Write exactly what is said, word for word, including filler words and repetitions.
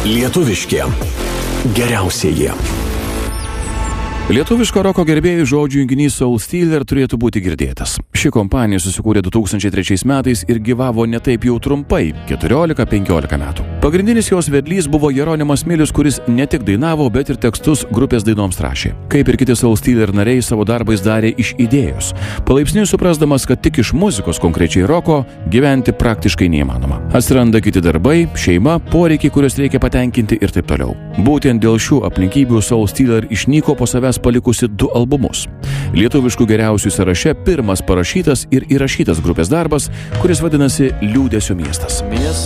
Lietuviški geriausieji. Lietuviško roko gerbėjų žodžių junginys Soul Stealer turėtų būti girdėtas. Ši kompanija susikūrė du tūkstančiai trečiais metais ir gyvavo ne taip jau trumpai – keturiolika penkiolika metų. Pagrindinis jos vedlys buvo Jeronimas Milius, kuris ne tik dainavo, bet ir tekstus grupės dainoms rašė. Kaip ir kiti Soul Stealer nariai, savo darbais darė iš idėjos, palaipsniui suprasdamas, kad tik iš muzikos, konkrečiai roko, gyventi praktiškai neįmanoma. Atsiranda kiti darbai, šeima, poreikiai, kuriuos reikia patenkinti ir taip toliau. Būtent dėl šių aplinkybių Soul Stealer išnyko po savęs palikusi du albumus. Lietuviškų geriausių sąraše pirmas parašytas ir įrašytas grupės darbas, kuris vadinasi Liūdesio miestas.